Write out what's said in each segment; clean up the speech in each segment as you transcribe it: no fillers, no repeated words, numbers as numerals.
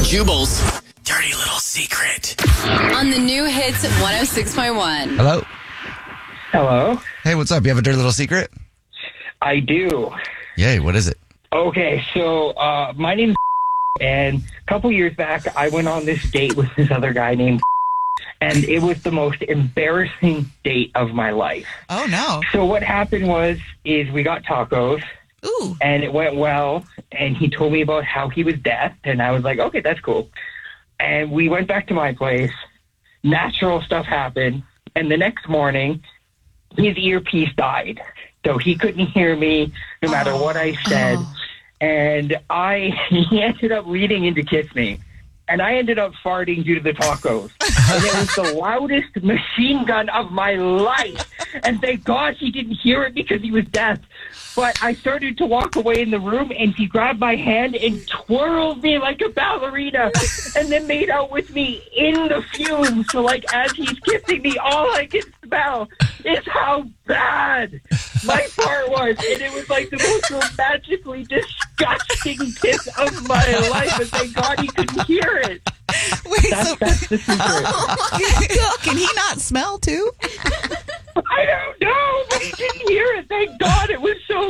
Jubal's dirty little secret. On the new hits 106.1. Hello? Hello? Hey, what's up? You have a dirty little secret? I do. Yay, what is it? Okay, so my name's and a couple years back, I went on this date with this other guy named and it was the most embarrassing date of my life. Oh, no. So what happened is we got tacos. Ooh. And it went well, and he told me about how he was deaf, and I was like, okay, that's cool. And we went back to my place. Natural stuff happened, and the next morning, his earpiece died. So he couldn't hear me no matter what I said. And he ended up reading in to kiss me. And I ended up farting due to the tacos. And it was the loudest machine gun of my life. And thank God he didn't hear it because he was deaf. But I started to walk away in the room, and he grabbed my hand and twirled me like a ballerina and then made out with me in the fumes. So, like, as he's kissing me, all I can smell is how bad my fart was. And it was like the most romantically disgusting kiss of my life. And thank God he couldn't hear it. Wait, That's the secret. Can he not smell too? I don't know, but he didn't hear it. Thank God it was so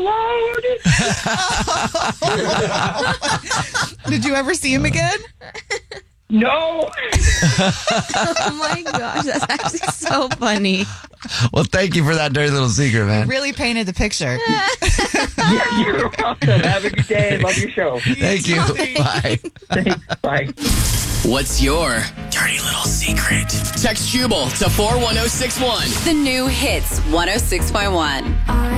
loud. Did you ever see him again? No. Oh my gosh, that's actually so funny. Well, thank you for that dirty little secret, man. Really painted the picture. Yeah, you're welcome. Have a good day. Love your show. Thank you. Bye. Thanks. Bye. What's your dirty little secret? Text Jubal to 41061. The new hits 106.1. I